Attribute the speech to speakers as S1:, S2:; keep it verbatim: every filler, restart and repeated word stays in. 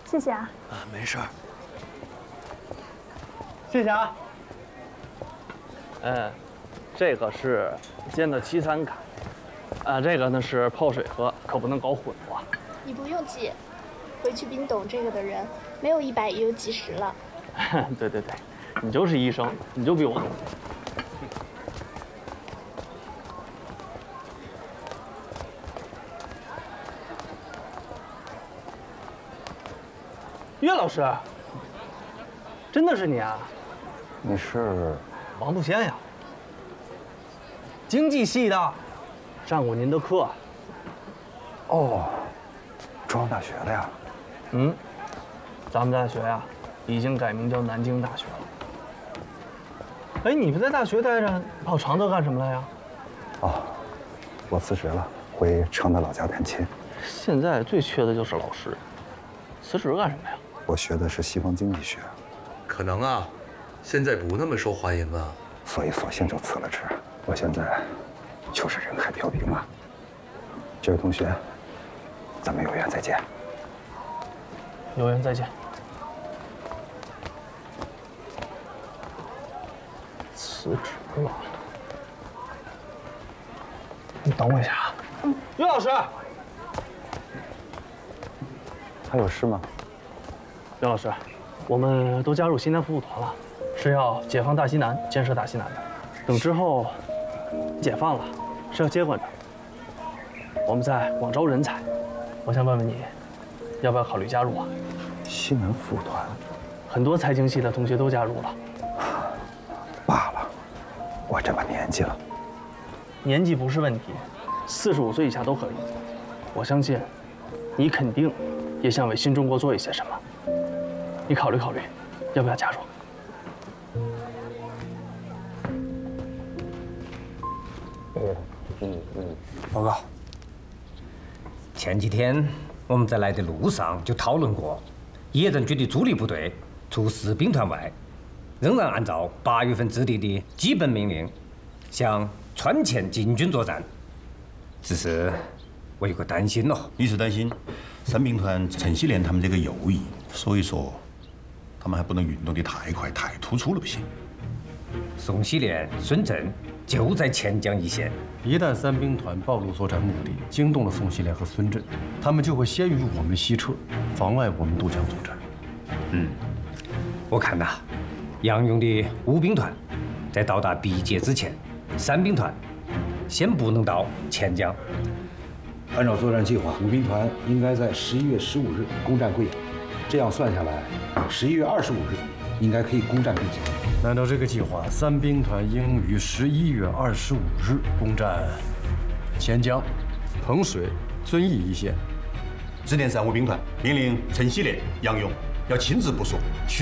S1: 谢谢啊。
S2: 啊，没事儿。
S3: 谢谢啊。
S4: 嗯，这个是煎的七三卡，啊，这个呢是泡水喝，可不能搞混了。
S1: 你不用记，回去比你懂这个的人，没有一百也有几十了。
S4: 对对对，你就是医生，你就比我懂。岳老师，真的是你啊？
S5: 你是
S4: 王渡仙呀，经济系的，上过您的课。
S5: 哦，中央大学的呀？
S4: 嗯，咱们大学呀，已经改名叫南京大学了。哎，你不在大学待着，跑常德干什么了呀？
S5: 哦，我辞职了，回常德老家探亲。
S4: 现在最缺的就是老师，辞职干什么呀？
S5: 我学的是西方经济学，
S2: 可能啊，现在不那么受欢迎了，
S5: 所以索性就辞了职。我现在就是人海飘萍啊。这位同学，咱们有缘再见。
S4: 有缘再见。辞职了。你等我一下啊。嗯。于老师。
S5: 还有事吗？
S4: 于老师，我们都加入西南服务团了，是要解放大西南，建设大西南的。等之后解放了，是要接管的。我们在广招人才，我想问问你，要不要考虑加入啊？
S5: 西南服务团，
S4: 很多财经系的同学都加入了。
S5: 罢了，我这把年纪了。
S4: 年纪不是问题，四十五岁以下都可以。我相信，你肯定也想为新中国做一些什么。你考虑考虑，要不要加入？
S5: 嗯嗯嗯。
S6: 报告。前几天我们在来的路上就讨论过，野战军的主力部队除士兵团外，仍然按照八月份制定的基本命令，向川黔进军作战。只是我有个担心咯。
S7: 你是担心三兵团陈锡联他们这个右翼，所以说他们还不能运动的太快太突出了不行。
S6: 宋希濂、孙震就在黔江一线。
S3: 一旦三兵团暴露作战目的，惊动了宋希濂和孙震，他们就会先于我们西撤，妨碍我们渡江作战。
S6: 嗯，我看呐，杨勇的五兵团在到达毕节之前，三兵团先不能到黔江。
S8: 按照作战计划，五兵团应该在十一月十五日攻占贵阳，这样算下来，十一月二十五日应该可以攻占毕节。
S3: 按照这个计划，三兵团应于十一月二十五日攻占黔江、彭水、遵义一线。
S7: 指点三五兵团，命令陈锡联、杨勇要亲自部署。